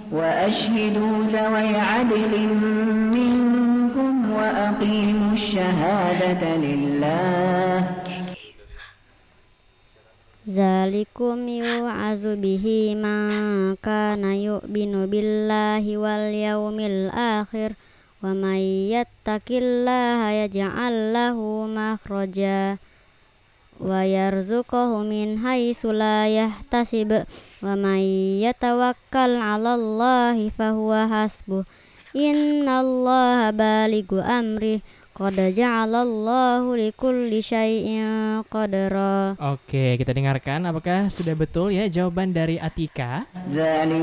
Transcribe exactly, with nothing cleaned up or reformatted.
وأشهدوا ذوي عدل منكم وأقيموا الشهادة لله Zalikum yu'azu bihi man kana yu'minu billahi wal yawmil akhir wa may yattaqillaha yaj'al lahu makhraja wa yarzuqhu min haitsu la yahtasib wa may yatawakkal 'alallahi fahuwa hasbuh innallaha balighu amri qad ja'alallahu likulli syai'in qadra. Oke, kita dengarkan apakah sudah betul ya jawaban dari Atika?